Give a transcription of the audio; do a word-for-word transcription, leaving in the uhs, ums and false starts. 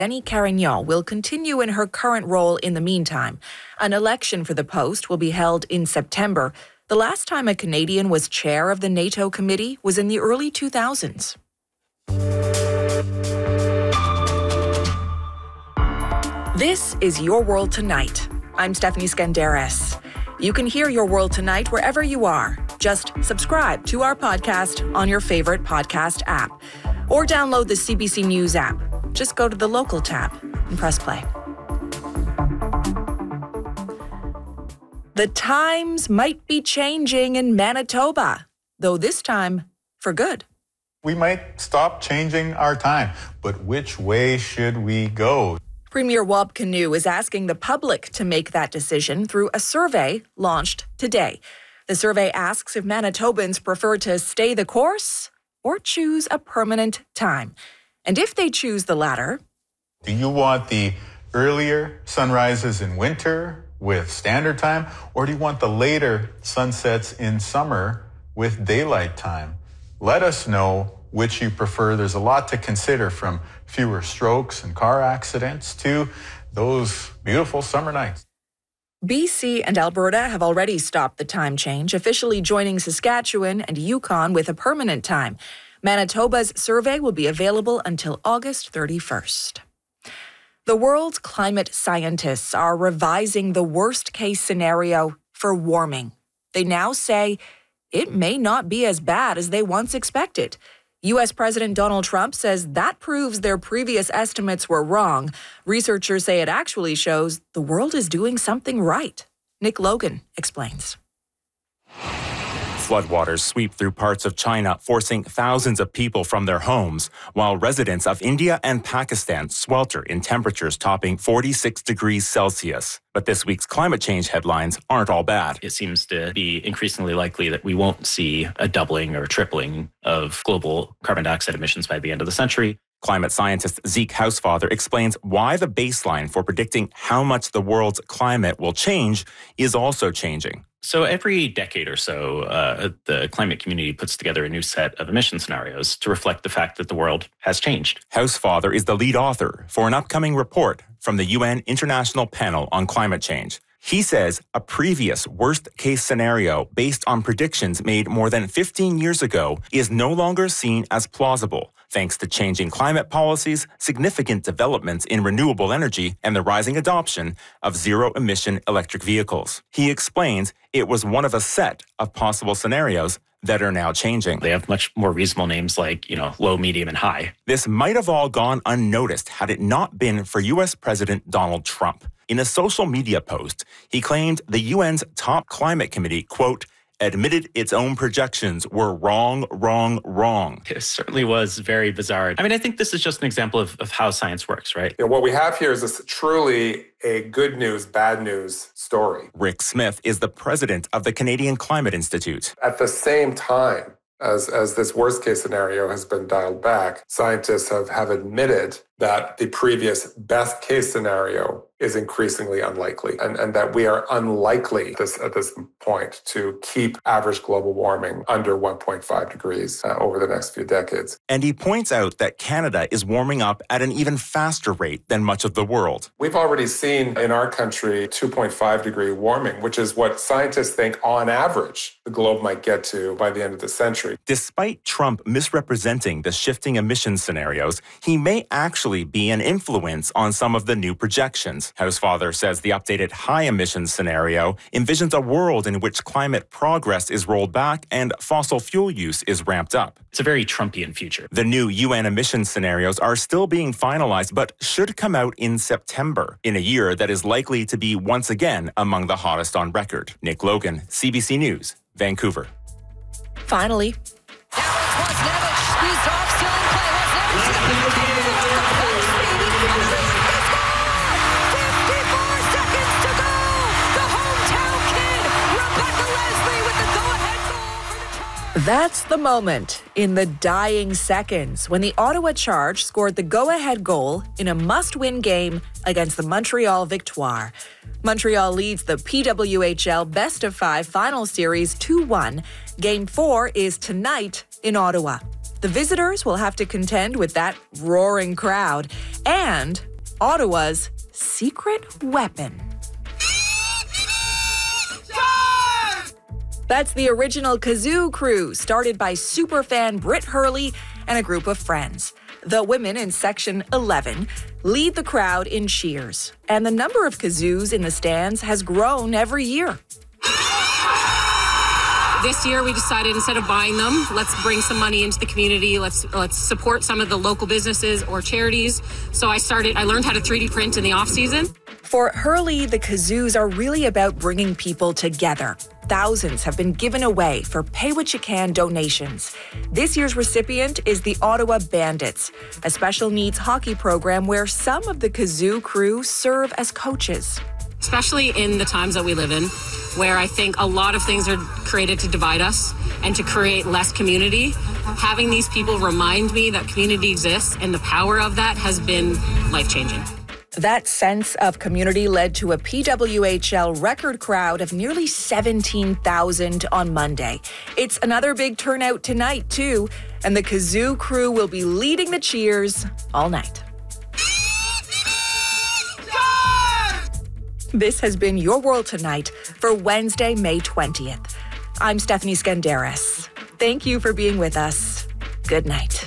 Denis Carignan will continue in her current role in the meantime. An election for the post will be held in September. The last time a Canadian was chair of the NATO committee was in the early two thousands. This is Your World Tonight. I'm Stephanie Skandaris. You can hear Your World Tonight wherever you are. Just subscribe to our podcast on your favorite podcast app or download the C B C News app. Just go to the local tab and press play. The times might be changing in Manitoba, though this time for good. We might stop changing our time, but which way should we go? Premier Wab Kinew is asking the public to make that decision through a survey launched today. The survey asks if Manitobans prefer to stay the course or choose a permanent time. And if they choose the latter... Do you want the earlier sunrises in winter with standard time, or do you want the later sunsets in summer with daylight time? Let us know which you prefer. There's a lot to consider, from fewer strokes and car accidents to those beautiful summer nights. B C and Alberta have already stopped the time change, officially joining Saskatchewan and Yukon with a permanent time. Manitoba's survey will be available until August thirty-first. The world's climate scientists are revising the worst-case scenario for warming. They now say it may not be as bad as they once expected. U S President Donald Trump says that proves their previous estimates were wrong. Researchers say it actually shows the world is doing something right. Nick Logan explains. Floodwaters sweep through parts of China, forcing thousands of people from their homes, while residents of India and Pakistan swelter in temperatures topping forty-six degrees Celsius. But this week's climate change headlines aren't all bad. It seems to be increasingly likely that we won't see a doubling or tripling of global carbon dioxide emissions by the end of the century. Climate scientist Zeke Housefather explains why the baseline for predicting how much the world's climate will change is also changing. So every decade or so, uh, the climate community puts together a new set of emission scenarios to reflect the fact that the world has changed. Housefather is the lead author for an upcoming report from the U N International Panel on Climate Change. He says a previous worst-case scenario based on predictions made more than fifteen years ago is no longer seen as plausible, thanks to changing climate policies, significant developments in renewable energy, and the rising adoption of zero-emission electric vehicles. He explains it was one of a set of possible scenarios that are now changing. They have much more reasonable names like, you know, low, medium, and high. This might have all gone unnoticed had it not been for U S President Donald Trump. In a social media post, he claimed the U N's top climate committee, quote, admitted its own projections were wrong, wrong, wrong. It certainly was very bizarre. I mean, I think this is just an example of, of how science works, right? You know, what we have here is this truly a good news, bad news story. Rick Smith is the president of the Canadian Climate Institute. At the same time, as, as this worst case scenario has been dialed back, scientists have, have admitted that the previous best case scenario is increasingly unlikely, and, and that we are unlikely this, at this point to keep average global warming under one point five degrees uh, over the next few decades. And he points out that Canada is warming up at an even faster rate than much of the world. We've already seen in our country two point five degree warming, which is what scientists think on average the globe might get to by the end of the century. Despite Trump misrepresenting the shifting emissions scenarios, he may actually be an influence on some of the new projections. Housefather says the updated high emissions scenario envisions a world in which climate progress is rolled back and fossil fuel use is ramped up. It's a very Trumpian future. The new U N emissions scenarios are still being finalized, but should come out in September, in a year that is likely to be once again among the hottest on record. Nick Logan, C B C News, Vancouver. Finally, that's the moment in the dying seconds when the Ottawa Charge scored the go-ahead goal in a must-win game against the Montreal Victoire. Montreal leads the P W H L Best of Five Final Series two one. Game four is tonight in Ottawa. The visitors will have to contend with that roaring crowd and Ottawa's secret weapon. That's the original Kazoo Crew, started by superfan Britt Hurley and a group of friends. The women in Section eleven lead the crowd in cheers, and the number of kazoos in the stands has grown every year. This year, we decided instead of buying them, let's bring some money into the community. Let's let's support some of the local businesses or charities. So I started, I learned how to three D print in the off season. For Hurley, the kazoos are really about bringing people together. Thousands have been given away for Pay What You Can donations. This year's recipient is the Ottawa Bandits, a special needs hockey program where some of the Kazoo Crew serve as coaches. Especially in the times that we live in, where I think a lot of things are created to divide us and to create less community. Having these people remind me that community exists and the power of that has been life-changing. That sense of community led to a P W H L record crowd of nearly seventeen thousand on Monday. It's another big turnout tonight, too, and the Kazoo Crew will be leading the cheers all night. This has been Your World Tonight for Wednesday, May twentieth. I'm Stephanie Skandaris. Thank you for being with us. Good night.